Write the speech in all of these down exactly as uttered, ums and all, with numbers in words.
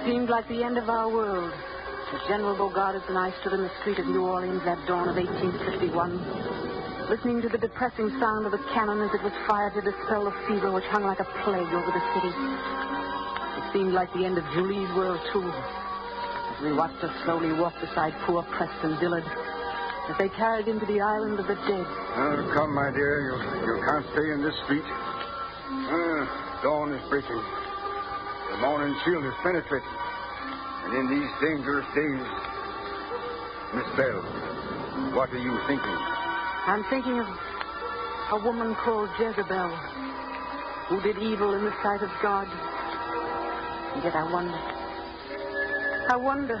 seemed like the end of our world as General Bogardus and I stood in the street of New Orleans that dawn of eighteen fifty-one, listening to the depressing sound of the cannon as it was fired to dispel the fever which hung like a plague over the city. It seemed like the end of Julie's world, too, as we watched her slowly walk beside poor Preston Dillard as they carried him to the island of the dead. Oh, come, my dear. You, you can't stay in this street. Uh, dawn is breaking. The morning chill is penetrating. And in these dangerous days, Miss Bell, what are you thinking? I'm thinking of a woman called Jezebel who did evil in the sight of God. And yet I wonder. I wonder.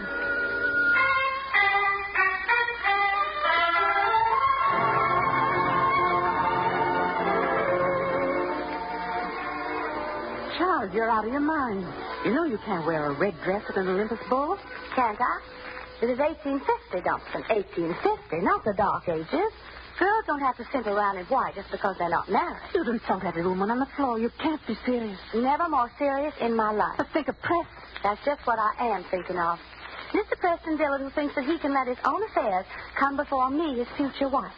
Charles, you're out of your mind. You know you can't wear a red dress at an Olympus ball. Can't I? It is eighteen fifty, Dunstan. eighteen fifty, not the Dark Ages. Girls don't have to simp around in white just because they're not married. You'd insult every woman on the floor. You can't be serious. Never more serious in my life. But think of Preston. That's just what I am thinking of. Mister Preston Dillard, who thinks that he can let his own affairs come before me, his future wife.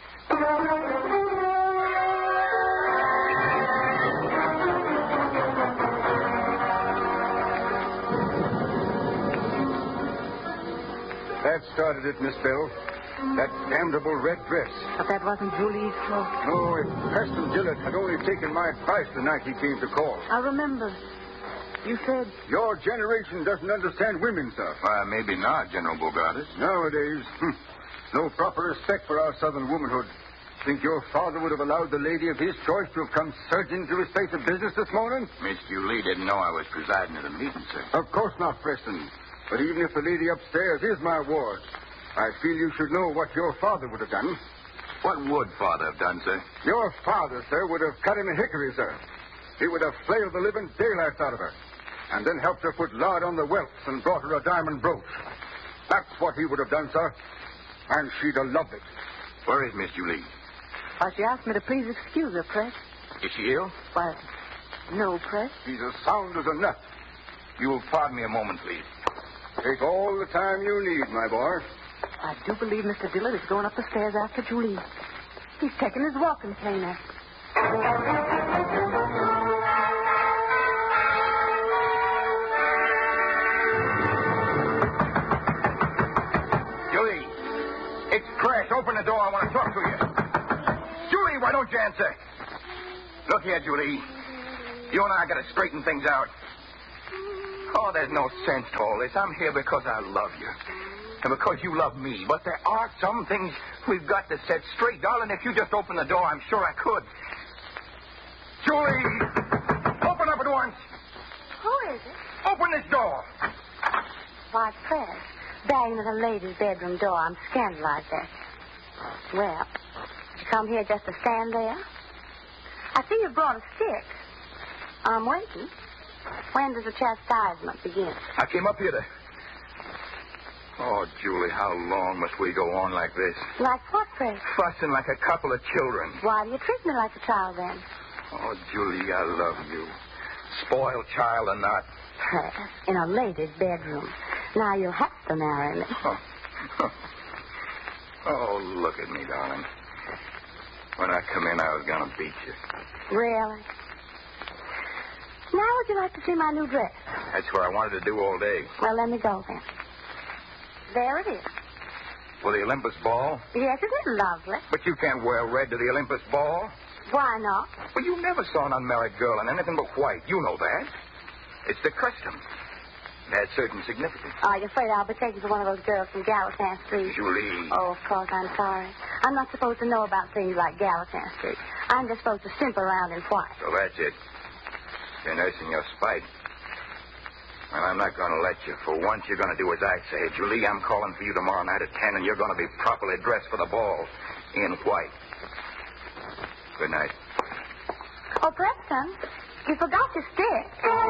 That started it, Miss Bell. That damnable red dress. But that wasn't Julie's fault. No, if Preston Dillard had only taken my advice the night he came to call. I remember. You said... Your generation doesn't understand women, sir. Why, maybe not, General Bogardus. Nowadays, hm, no proper respect for our southern womanhood. Think your father would have allowed the lady of his choice to have come surging to his place of business this morning? Miss Julie didn't know I was presiding at a meeting, sir. Of course not, Preston. But even if the lady upstairs is my ward, I feel you should know what your father would have done. What would Father have done, sir? Your father, sir, would have cut him a hickory, sir. He would have flailed the living daylights out of her, and then helped her put lard on the whelps and brought her a diamond brooch. That's what he would have done, sir. And she'd have loved it. Where is Miss Julie? Why, she asked me to please excuse her, Press. Is she ill? Why, no, Press. She's as sound as a nut. You'll pardon me a moment, please. Take all the time you need, my boy. I do believe Mister Dillard is going up the stairs after Julie. He's taking his walking cane out. Julie, it's Crash. Open the door. I want to talk to you. Julie, why don't you answer? Look here, Julie. You and I got to straighten things out. Oh, there's no sense to all this. I'm here because I love you. And because you love me. But there are some things we've got to set straight. Darling, if you just open the door, I'm sure I could. Julie! Open up at once! Who is it? Open this door! Why, Press. Banging at a lady's bedroom door. I'm scandalized at you. Well, did you come here just to stand there? I see you brought a stick. I'm waiting. When does the chastisement begin? I came up here to... Oh, Julie, how long must we go on like this? Like what, Press? Fussing like a couple of children. Why do you treat me like a child, then? Oh, Julie, I love you. Spoiled child or not. Press, in a lady's bedroom. Now you'll have to marry me. Oh. Oh, look at me, darling. When I come in, I was going to beat you. Really? Now would you like to see my new dress? That's what I wanted to do all day. Well, let me go, then. There it is. For the Olympus ball? Yes, isn't it lovely? But you can't wear red to the Olympus ball. Why not? Well, you never saw an unmarried girl in anything but white. You know that. It's the custom. It has certain significance. Are you afraid I'll be taken for one of those girls from Gallatin Street? Julie. Oh, of course, I'm sorry. I'm not supposed to know about things like Gallatin Street. I'm just supposed to simp around in white. So that's it. You're nursing your spite. Well, I'm not going to let you. For once, you're going to do as I say. Julie, I'm calling for you tomorrow night at ten, and you're going to be properly dressed for the ball in white. Good night. Oh, Preston, you forgot your stick.